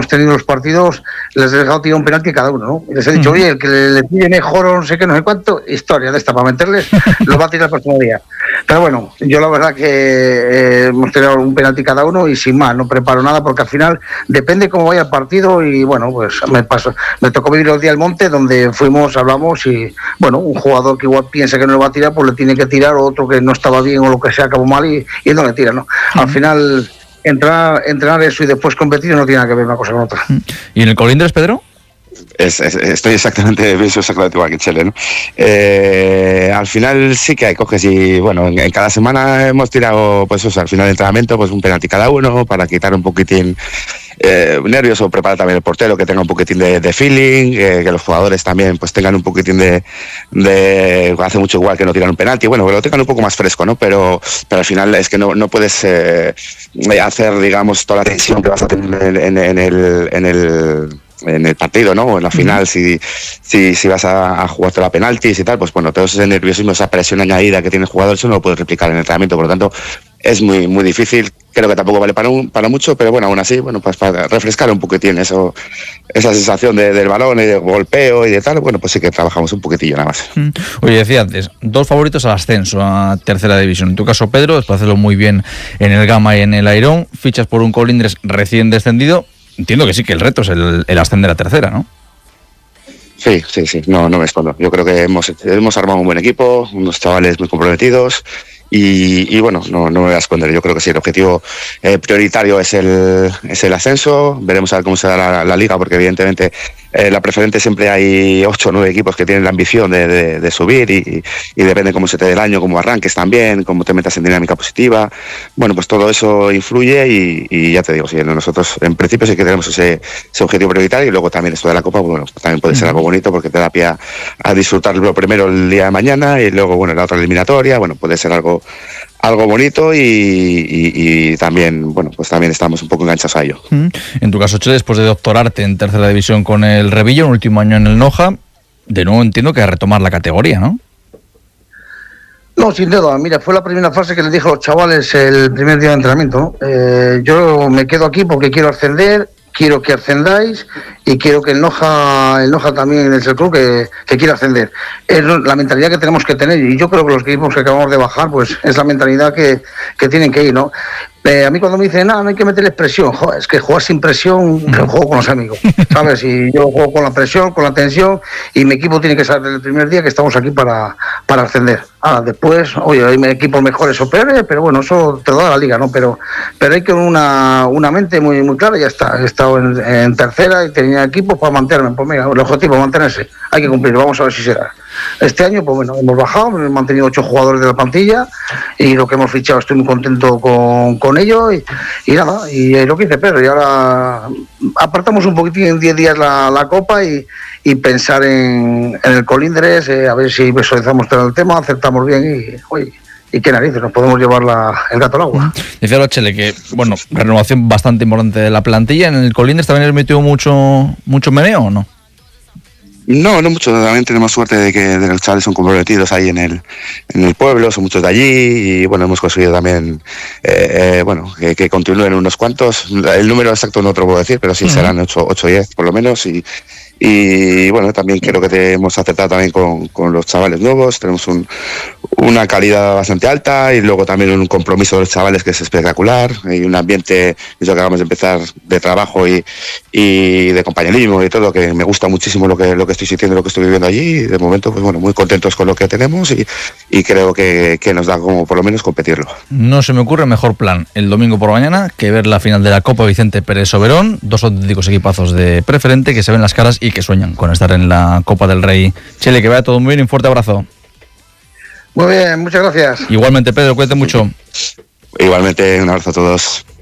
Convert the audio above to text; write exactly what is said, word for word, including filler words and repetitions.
hemos tenido los partidos, les he dejado tirar un penalti cada uno, ¿no? Y les he dicho, oye, el que le, le pide mejor o no sé qué, no sé cuánto, historia de esta para meterles, lo va a tirar el próximo día. Pero bueno, yo la verdad que eh, hemos tirado un penalti cada uno y sin más, no preparo nada porque al final depende cómo vaya el partido y bueno, pues me pasó, me tocó vivir el día del Monte donde fuimos, hablamos y bueno, un jugador que igual piensa que no lo va a tirar, pues le tiene que tirar, o otro que no estaba bien o lo que sea, acabó mal y, y no le tira, ¿no? Uh-huh. Al final, entrenar, entrenar eso y después competir no tiene nada que ver una cosa con otra. ¿Y en el Colindres, Pedro? Es, es, estoy exactamente, pienso exactamente igual que Chele, ¿no? Eh, al final sí que hay coges y bueno, en, en cada semana hemos tirado, pues eso, al final del entrenamiento, pues un penalti cada uno para quitar un poquitín eh, nervios o preparar también el portero que tenga un poquitín de, de feeling, eh, que los jugadores también pues tengan un poquitín de, de, hace mucho igual que no tiran un penalti, bueno, que lo tengan un poco más fresco, ¿no? Pero, pero al final es que no, no puedes eh, hacer, digamos, toda la tensión que vas a tener en, en, en el... En el en el partido, ¿no? O en la final, si, si, si vas a, a jugarte la penaltis y tal, pues bueno, todo ese nerviosismo, esa presión añadida que tiene el jugador, eso no lo puedes replicar en el entrenamiento, por lo tanto, es muy, muy difícil. Creo que tampoco vale para, un, para mucho, pero bueno, aún así, bueno, pues para refrescar un poquitín eso, esa sensación de, del balón y de golpeo y de tal, bueno, pues sí que trabajamos un poquitillo nada más. Oye, decía antes, dos favoritos al ascenso a tercera división. En tu caso, Pedro, después de hacerlo muy bien en el Gama y en el Airón, fichas por un Colindres recién descendido. Entiendo que sí, que el reto es el, el ascender a tercera, ¿no? Sí, sí, sí, no, no me escondo. Yo creo que hemos, hemos armado un buen equipo, unos chavales muy comprometidos y, y bueno, no, no me voy a esconder. Yo creo que sí, el objetivo eh, prioritario es el, es el ascenso. Veremos a ver cómo se da la, la liga, porque evidentemente eh, la preferente siempre hay ocho o nueve equipos que tienen la ambición de, de, de subir y, y depende cómo se te dé el año, cómo arranques también, cómo te metas en dinámica positiva. Bueno, pues todo eso influye y, y ya te digo, sí, nosotros en principio sí que tenemos ese, ese objetivo prioritario y luego también esto de la Copa, bueno, pues también puede ser algo bonito porque te da pie a, a disfrutarlo primero el día de mañana y luego, bueno, la otra eliminatoria, bueno, puede ser algo algo bonito y, y, y también, bueno, pues también estamos un poco enganchados a ello. En tu caso, Che, después de doctorarte en tercera división con el Revillo, un último año en el Noja, de nuevo entiendo que a retomar la categoría, ¿no? No, sin duda. Mira, fue la primera fase que les dije a los chavales el primer día de entrenamiento, ¿no? Eh, yo me quedo aquí porque quiero ascender, quiero que ascendáis y quiero que el Noja, el Noja también es el club que, que quiere ascender. Es la mentalidad que tenemos que tener y yo creo que los equipos que acabamos de bajar, pues es la mentalidad que, que tienen que ir, ¿no? Eh, a mí cuando me dicen, no, no hay que meterles presión, joder, es que jugar sin presión, yo juego con los amigos, ¿sabes? Y yo juego con la presión, con la tensión, y mi equipo tiene que saber desde el primer día que estamos aquí para, para ascender. Ahora, después, oye, hay equipos mejores o peores, pero bueno, eso te lo da la liga, ¿no? Pero, pero hay que una, una mente muy, muy clara y ya está. He estado en, en tercera y tenía equipos para mantenerme, pues mira, el objetivo es mantenerse, hay que cumplirlo, vamos a ver si será. Este año, pues bueno, hemos bajado, hemos mantenido ocho jugadores de la plantilla y lo que hemos fichado estoy muy contento con, con ello y, y nada, y lo que dice Pedro, y ahora apartamos un poquitín en diez días la, la Copa y, y pensar en, en el Colindres, eh, a ver si visualizamos todo el tema, acertamos bien y, oye, y qué narices, nos podemos llevar la, el gato al agua. Decía lo Chele que, bueno, renovación bastante importante de la plantilla. ¿En el Colindres también les metió mucho, mucho meneo o no? No, no mucho. También tenemos suerte de que de los chavales son comprometidos ahí en el en el pueblo, son muchos de allí y bueno, hemos conseguido también eh, eh, bueno que, que continúen unos cuantos. El número exacto no te lo puedo decir, pero sí uh-huh. serán ocho o diez por lo menos y y bueno, también creo que te hemos acertado también con, con los chavales nuevos, tenemos un, una calidad bastante alta y luego también un compromiso de los chavales que es espectacular y un ambiente, eso que acabamos de empezar, de trabajo y, y de compañerismo y todo, que me gusta muchísimo lo que, lo que estoy sintiendo, lo que estoy viviendo allí y de momento pues bueno, muy contentos con lo que tenemos y, y creo que, que nos da como por lo menos competirlo. No se me ocurre mejor plan el domingo por la mañana que ver la final de la Copa Vicente Pérez Oberón, dos auténticos equipazos de preferente que se ven las caras y que sueñan con estar en la Copa del Rey. Chele, que vaya todo muy bien y un fuerte abrazo. Muy bien, muchas gracias. Igualmente, Pedro, cuídate mucho. Igualmente, un abrazo a todos.